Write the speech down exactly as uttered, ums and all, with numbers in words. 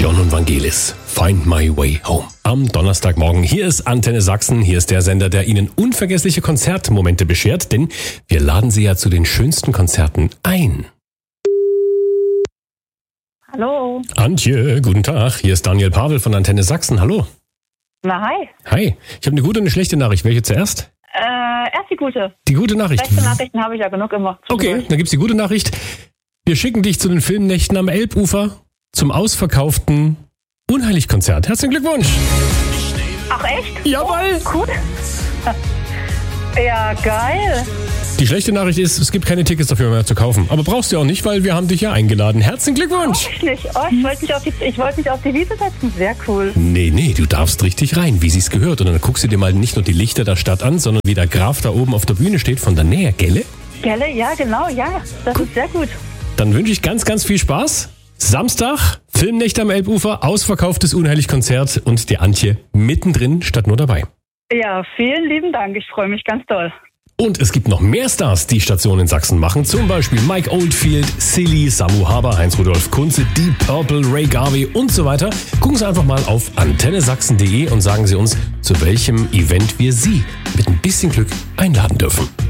Jon und Vangelis, Find My Way Home. Am Donnerstagmorgen, hier ist Antenne Sachsen, hier ist der Sender, der Ihnen unvergessliche Konzertmomente beschert, denn wir laden Sie ja zu den schönsten Konzerten ein. Hallo. Antje, guten Tag, hier ist Daniel Pavel von Antenne Sachsen, hallo. Na, hi. Hi, ich habe eine gute und eine schlechte Nachricht, welche zuerst? Äh, erst die gute. Die gute Nachricht. Schlechte Nachrichten habe ich ja genug immer. Okay, dann gibt's die gute Nachricht. Wir schicken dich zu den Filmnächten am Elbufer zum ausverkauften Unheilig-Konzert. Herzlichen Glückwunsch! Ach echt? Jawohl! Oh, cool. Ja, geil. Die schlechte Nachricht ist, es gibt keine Tickets dafür mehr zu kaufen. Aber brauchst du auch nicht, weil wir haben dich ja eingeladen. Herzlichen Glückwunsch! Ich nicht. Oh, ich wollte mich auf die, ich wollte mich auf die Wiese setzen. Sehr cool. Nee, nee, du darfst richtig rein, wie sich's gehört. Und dann guckst du dir mal nicht nur die Lichter der Stadt an, sondern wie der Graf da oben auf der Bühne steht von der Nähe, gell? Gelle, ja, genau, ja. Das Cool. ist sehr gut. Dann wünsche ich ganz, ganz viel Spaß. Samstag, Filmnächte am Elbufer, ausverkauftes Unheilig-Konzert und die Antje mittendrin statt nur dabei. Ja, vielen lieben Dank. Ich freue mich ganz doll. Und es gibt noch mehr Stars, die Station in Sachsen machen. Zum Beispiel Mike Oldfield, Silly, Samu Haber, Heinz-Rudolf Kunze, Deep Purple, Ray Garvey und so weiter. Gucken Sie einfach mal auf antenne sachsen punkt de und sagen Sie uns, zu welchem Event wir Sie mit ein bisschen Glück einladen dürfen.